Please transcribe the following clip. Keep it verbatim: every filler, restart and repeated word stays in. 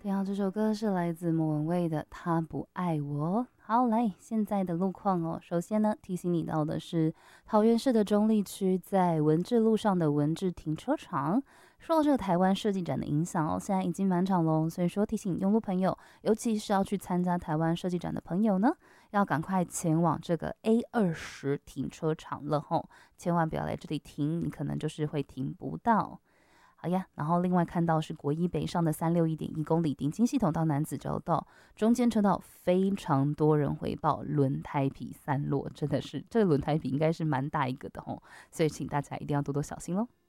听到这首歌是来自莫文蔚的《他不爱我》。好，来现在的路况哦。首先呢，提醒你到的是桃园市的中立区，在文治路上的文治停车场，受到这个台湾设计展的影响哦，现在已经满场喽。所以说，提醒用路朋友，尤其是要去参加台湾设计展的朋友呢，要赶快前往这个 A 二十停车场了吼，千万不要来这里停，你可能就是会停不到。好呀，然后另外看到是国一北上的三六一点一公里顶金系统到南子交道，中间车道非常多人回报轮胎皮散落，真的是这个轮胎皮应该是蛮大一个的吼，所以请大家一定要多多小心喽。